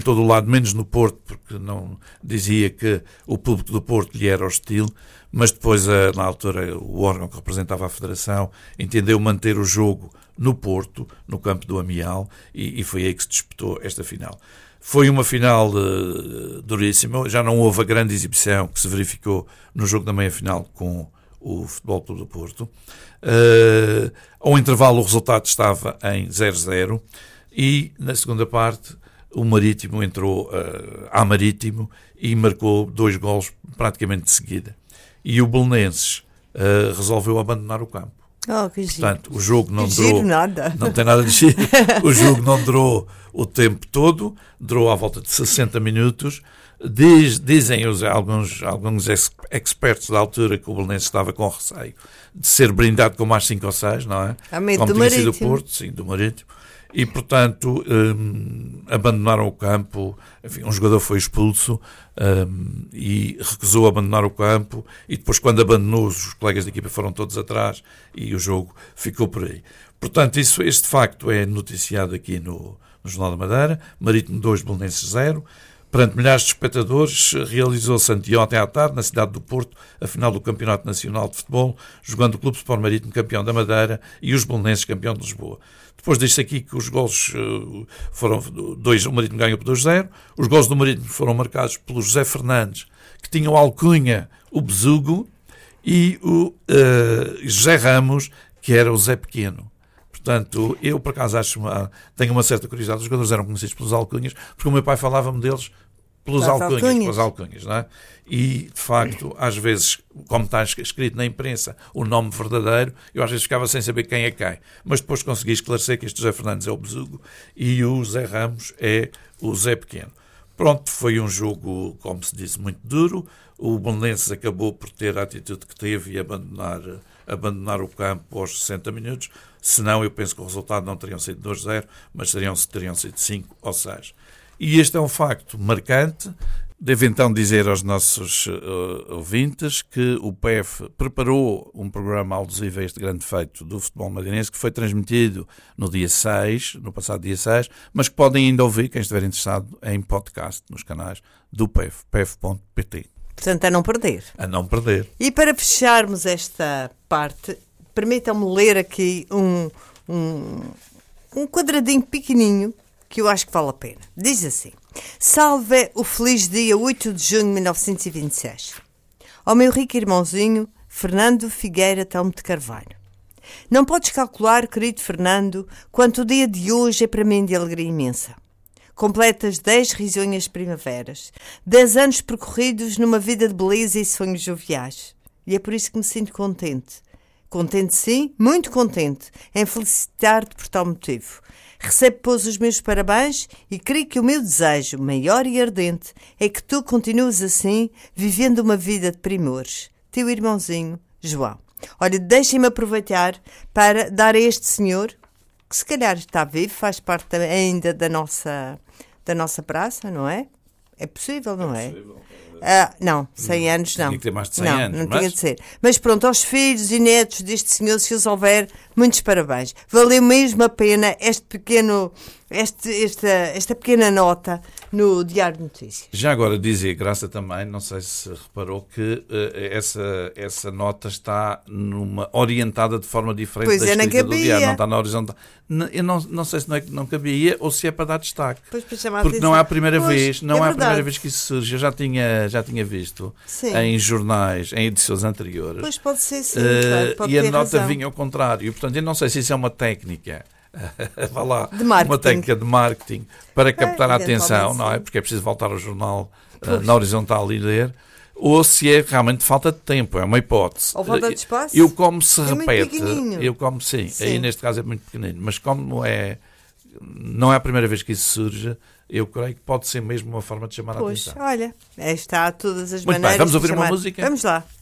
todo o lado, menos no Porto, porque não dizia que o público do Porto lhe era hostil, mas depois, na altura, o órgão que representava a Federação entendeu manter o jogo no Porto, no campo do Amial, e foi aí que se disputou esta final. Foi uma final duríssima, já não houve a grande exibição que se verificou no jogo da meia-final com o Futebol Clube do Porto. Ao intervalo o resultado estava em 0-0 e na segunda parte o Marítimo entrou à Marítimo e marcou 2 golos praticamente de seguida. E o Belenenses resolveu abandonar o campo. Portanto, o jogo não durou nada. Não tem nada de giro. O jogo não durou o tempo todo, durou à volta de 60 minutos. Dizem alguns expertos da altura que o Belenenses estava com receio de ser brindado com mais 5 ou 6, não é? Como tinha sido o Porto, sim, do Marítimo. E, portanto, abandonaram o campo. Enfim, um jogador foi expulso e recusou abandonar o campo. E depois, quando abandonou, os colegas da equipa foram todos atrás e o jogo ficou por aí. Portanto, este facto é noticiado aqui no Jornal da Madeira. Marítimo 2, Belenenses 0. Perante milhares de espectadores, realizou-se anteontem à tarde, na cidade do Porto, a final do Campeonato Nacional de Futebol, jogando o Clube Sport Marítimo campeão da Madeira e os Belenenses campeão de Lisboa. Depois diz aqui que os golos foram 2, o Marítimo ganhou por 2-0. Os golos do Marítimo foram marcados pelo José Fernandes, que tinha o alcunha, o Besugo, e o José Ramos, que era o Zé Pequeno. Portanto, eu por acaso tenho uma certa curiosidade. Os jogadores eram conhecidos pelos alcunhas, porque o meu pai falava-me deles pelas alcunhas, não é? E, de facto, às vezes, como está escrito na imprensa o nome verdadeiro, eu às vezes ficava sem saber quem é quem. Mas depois consegui esclarecer que este José Fernandes é o Besugo e o Zé Ramos é o Zé Pequeno. Pronto, foi um jogo, como se disse, muito duro. O Belenenses acabou por ter a atitude que teve e abandonar o campo aos 60 minutos. Senão, eu penso que o resultado não teriam sido 2-0, mas teriam sido 5 ou 6. E este é um facto marcante. Devo então dizer aos nossos ouvintes que o PEF preparou um programa alusivo a este grande feito do futebol madeirense, que foi transmitido no passado dia 6, mas que podem ainda ouvir, quem estiver interessado, em podcast, nos canais do PEF, pef.pt. Portanto, a não perder. A não perder. E para fecharmos esta parte, permitam-me ler aqui um quadradinho pequenininho que eu acho que vale a pena. Diz assim: salve o feliz dia 8 de junho de 1926. Ao meu rico irmãozinho, Fernando Figueira Telmo de Carvalho. Não podes calcular, querido Fernando, quanto o dia de hoje é para mim de alegria imensa. Completas 10 risonhas primaveras, 10 anos percorridos numa vida de beleza e sonhos joviais. E é por isso que me sinto contente. Contente sim, muito contente, em felicitar-te por tal motivo. Recebe, pois, os meus parabéns e creio que o meu desejo, maior e ardente, é que tu continues assim, vivendo uma vida de primores. Teu irmãozinho, João. Olha, deixem-me aproveitar para dar a este senhor, que se calhar está vivo, faz parte ainda da nossa praça, não é? É possível, não é? Possível. Não, 100 anos não. Tinha que ter mais de 100 anos. Não tinha de ser. Mas pronto, aos filhos e netos deste senhor, se os houver, muitos parabéns. Valeu mesmo a pena esta pequena nota no Diário de Notícias. Já agora dizer, Graça, também, não sei se reparou que essa nota está orientada de forma diferente pois da escrita do Diário, não está na horizontal. Eu não sei se não cabia ou se é para dar destaque. Porque não é a primeira vez, não é a primeira vez que isso surge. Eu já tinha visto em jornais, em edições anteriores. Pois pode ser, sim. Pode e a nota razão. vinha ao contrário. Portanto, eu não sei se isso é uma técnica. Vá lá, uma técnica de marketing para captar a atenção, não é? Porque é preciso voltar ao jornal na horizontal e ler, ou se é realmente falta de tempo, é uma hipótese. Ou falta de espaço? Eu como se repete, sim, aí neste caso é muito pequenino, mas como não é a primeira vez que isso surge, eu creio que pode ser mesmo uma forma de chamar a atenção. Olha, está a todas as muito maneiras. bem, vamos ouvir uma música? Vamos lá.